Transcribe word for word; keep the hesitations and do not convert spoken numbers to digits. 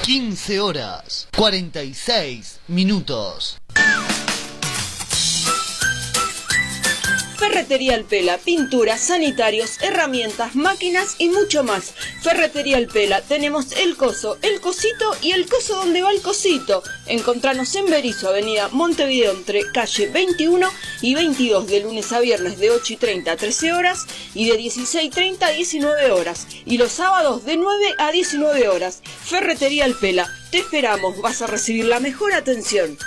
quince horas, cuarenta y seis minutos. Ferretería El Pela, pinturas, sanitarios, herramientas, máquinas y mucho más. Ferretería El Pela, tenemos el coso, el cosito y el coso donde va el cosito. Encontranos en Berisso, avenida Montevideo, entre calle veintiuno y veintidós, de lunes a viernes de ocho y treinta a trece horas y de dieciséis y treinta a diecinueve horas. Y los sábados de nueve a diecinueve horas. Ferretería El Pela, te esperamos, vas a recibir la mejor atención.